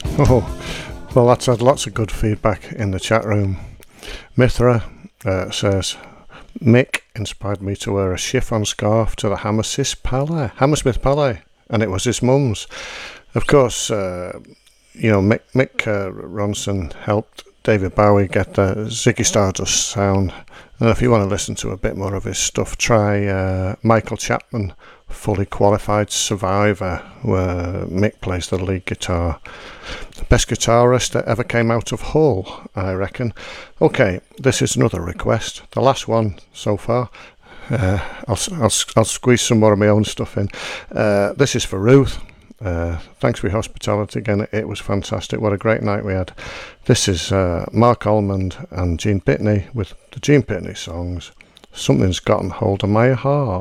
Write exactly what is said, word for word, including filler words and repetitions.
Oh, well, that's had lots of good feedback in the chat room. Mithra uh, says, Mick inspired me to wear a chiffon scarf to the Hammersmith Palais, Hammersmith Palais, and it was his mum's. Of course, uh, you know, Mick, Mick uh, Ronson helped David Bowie get the Ziggy Stardust sound. And if you want to listen to a bit more of his stuff, try uh, Michael Chapman, Fully Qualified Survivor, where Mick plays the lead guitar. The best guitarist that ever came out of Hull, I reckon. Okay, this is another request, the last one so far. Uh, I'll, I'll, I'll squeeze some more of my own stuff in. Uh, this is for Ruth. Uh, thanks for your hospitality again. It was fantastic. What a great night we had. This is uh, Mark Almond and Gene Pitney with the Gene Pitney songs. Something's Gotten Hold of My Heart.